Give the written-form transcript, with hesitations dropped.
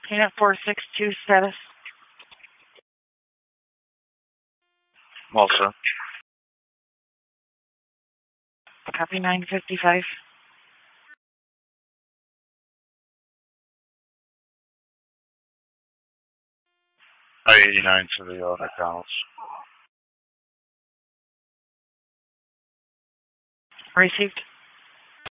Unit 462 status. Well, sir. Copy 955. I-89 to the McDonald's. Received.